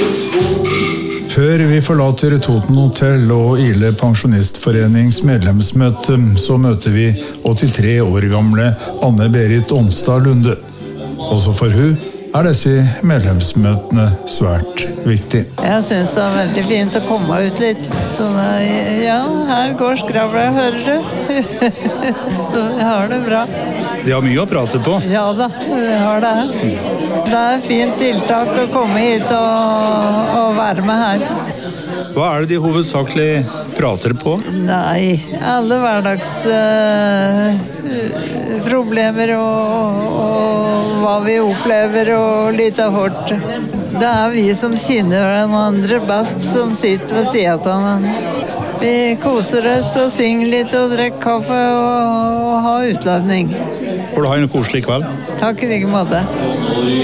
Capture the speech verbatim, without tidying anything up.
Før vi forlater Toten Hotel og Ile Pensjonistforenings medlemsmøte, så møter vi åttitre år gamle Anne-Berit Onstad Lunde. Også for hun er disse medlemsmøtene svært viktig. Jeg synes det er veldig fint å komme ut litt. Så ja, her går skravla, hører du? Så jeg har det bra. De har mye å prate på. Ja da, jeg har det. Det er et fint tiltak å komme hit og, og være med her. Hva er det de hovedsakelig prater på? Nei, alle hverdags uh, problemer og, og hva vi opplever og litt av hvert. Det er vi som kjenner hverandre best som sitter ved siden av hverandre. Vi koser oss og synger litt og drikker kaffe og, og har utladning. Får du ha en koselig kveld? Takk i like måte.